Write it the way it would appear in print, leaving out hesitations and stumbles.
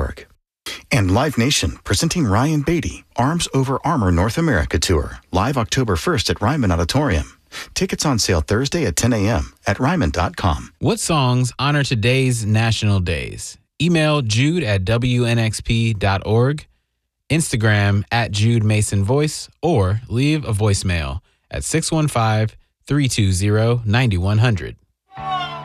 rymanautoria.org. And Live Nation, presenting Ryan Beatty, Arms Over Armor North America Tour, live October 1st at Ryman Auditorium. Tickets on sale Thursday at 10 a.m. at ryman.com. What songs honor today's national days? Email Jude at WNXP.org, Instagram at Jude Mason Voice, or leave a voicemail at 615-320-9100.